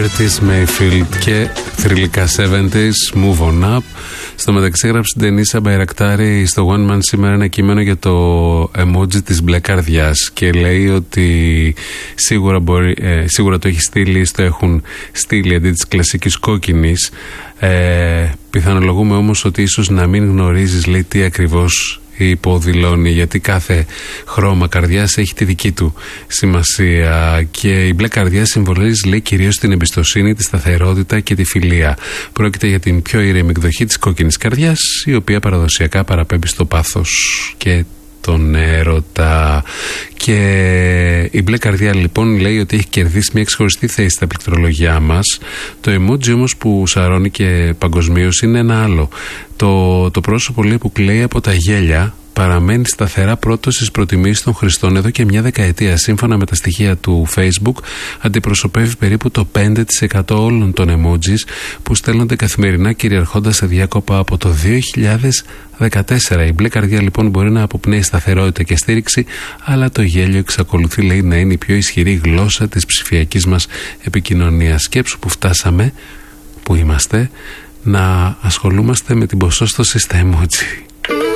Curtis Mayfield και θρυλικά 70's Move On Up. Στο μεταξύ έγραψε την Τενίσα Μπαϊρακτάρη στο One Man σήμερα ένα κείμενο για το emoji της μπλε καρδιάς και λέει ότι σίγουρα το έχει στείλει, το έχουν στείλει αντί της κλασικής κόκκινης. Πιθανολογούμε όμως ότι ίσως να μην γνωρίζεις, λέει, τι ακριβώς υποδηλώνει, γιατί κάθε χρώμα καρδιάς έχει τη δική του σημασία και η μπλε καρδιά συμβολίζει, λέει, κυρίως την εμπιστοσύνη, τη σταθερότητα και τη φιλία. Πρόκειται για την πιο ήρεμη εκδοχή της κόκκινης καρδιάς, η οποία παραδοσιακά παραπέμπει στο πάθος και τον έρωτα. Και η μπλε καρδιά λοιπόν λέει ότι έχει κερδίσει μια ξεχωριστή θέση στα πληκτρολογιά μας. Το emoji όμως που σαρώνει και παγκοσμίως είναι ένα άλλο. Το πρόσωπο, λέει, που κλαίει από τα γέλια παραμένει σταθερά πρώτο στις προτιμήσεις των χρηστών εδώ και μια δεκαετία. Σύμφωνα με τα στοιχεία του Facebook, αντιπροσωπεύει περίπου το 5% όλων των emojis που στέλνονται καθημερινά, κυριαρχώντας σε διάκοπα από το 2014. Η μπλε καρδιά λοιπόν μπορεί να αποπνέει σταθερότητα και στήριξη, αλλά το γέλιο εξακολουθεί, λέει, να είναι η πιο ισχυρή γλώσσα της ψηφιακής μας επικοινωνίας. Σκέψου που φτάσαμε, που είμαστε, να ασχολούμαστε με την ποσόστοση στα emoji.